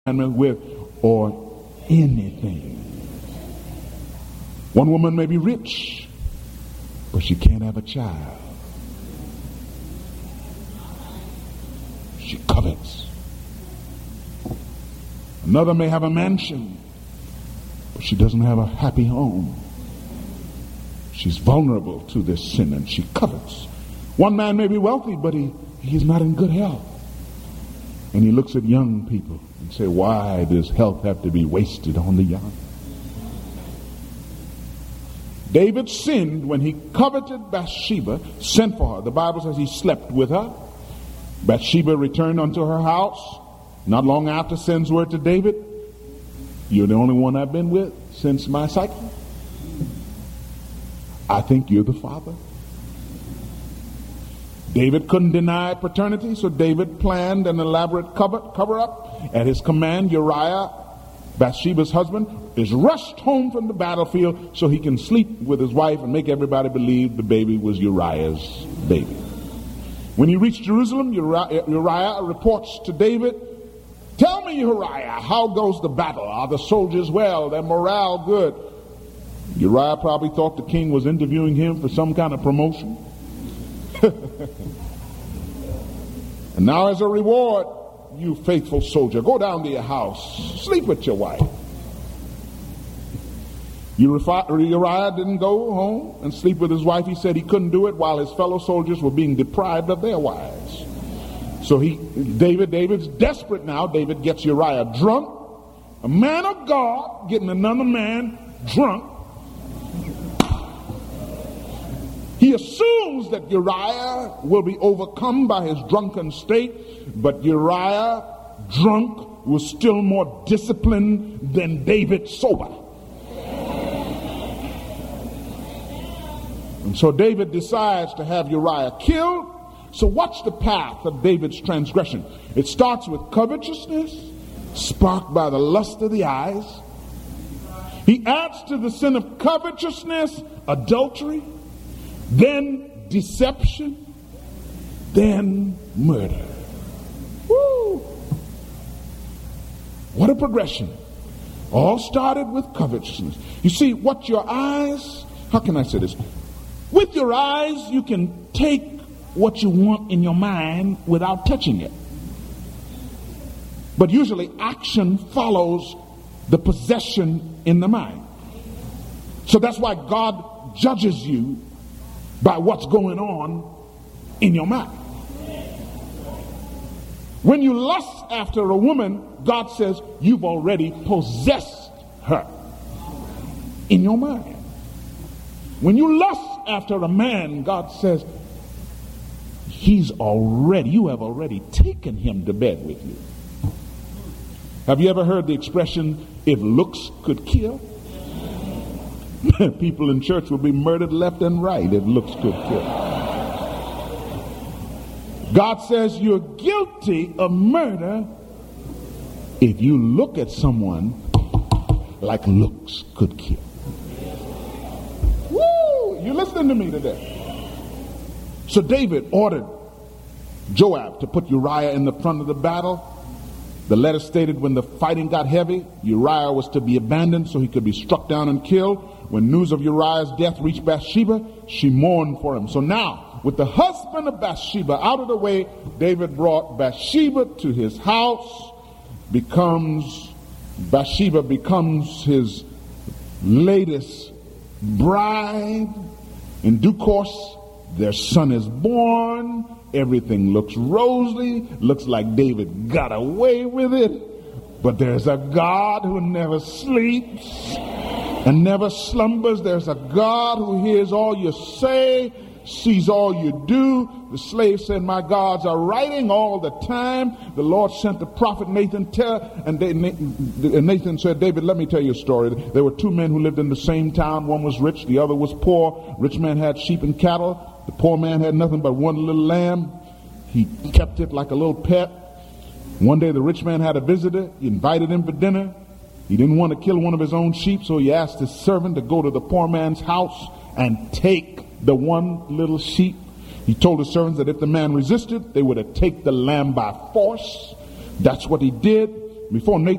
with, or anything. One woman may be rich, but she can't have a child. She covets. Another may have a mansion, but she doesn't have a happy home. She's vulnerable to this sin and she covets. One man may be wealthy, but he's not in good health. And he looks at young people and say, why does health have to be wasted on the young? David sinned when he coveted Bathsheba, sent for her. The Bible says he slept with her. Bathsheba returned unto her house. Not long after, sends word to David, you're the only one I've been with since my cycle. I think you're the father. David couldn't deny paternity, so David planned an elaborate cover-up. At his command, Uriah, Bathsheba's husband, is rushed home from the battlefield so he can sleep with his wife and make everybody believe the baby was Uriah's baby. When he reached Jerusalem, Uriah reports to David, tell me, Uriah, how goes the battle? Are the soldiers well? Their morale good? Uriah probably thought the king was interviewing him for some kind of promotion. And now as a reward, you faithful soldier, go down to your house, sleep with your wife. Uriah didn't go home and sleep with his wife. He said he couldn't do it while his fellow soldiers were being deprived of their wives. So David's desperate now. David gets Uriah drunk. A man of God getting another man drunk. He assumes that Uriah will be overcome by his drunken state, but Uriah, drunk, was still more disciplined than David sober. And so David decides to have Uriah killed. So watch the path of David's transgression. It starts with covetousness, sparked by the lust of the eyes. He adds to the sin of covetousness adultery, then deception, then murder. Woo! What a progression. All started with covetousness. You see, what your eyes, how can I say this? With your eyes, you can take what you want in your mind without touching it. But usually action follows the possession in the mind. So that's why God judges you by what's going on in your mind. When you lust after a woman, God says you've already possessed her in your mind. When you lust after a man, God says you have already taken him to bed with you. Have you ever heard the expression, if looks could kill? People in church will be murdered left and right if looks could kill. God says you're guilty of murder if you look at someone like looks could kill. Woo! You listening to me today? So David ordered Joab to put Uriah in the front of the battle. The letter stated when the fighting got heavy, Uriah was to be abandoned so he could be struck down and killed. When news of Uriah's death reached Bathsheba, she mourned for him. So now, with the husband of Bathsheba out of the way, David brought Bathsheba to his house. Bathsheba becomes his latest bride. In due course, their son is born. Everything looks rosy. Looks like David got away with it. But there's a God who never sleeps and never slumbers. There's a God who hears all you say, sees all you do. The slave said, my gods are writing all the time. The Lord sent the prophet Nathan, and Nathan said, David, let me tell you a story. There were two men who lived in the same town. One was rich, the other was poor. Rich man had sheep and cattle. The poor man had nothing but one little lamb. He kept it like a little pet. One day the rich man had a visitor. He invited him for dinner. He didn't want to kill one of his own sheep, so he asked his servant to go to the poor man's house and take the one little sheep. He told his servants that if the man resisted, they would take the lamb by force. That's what he did. before Nate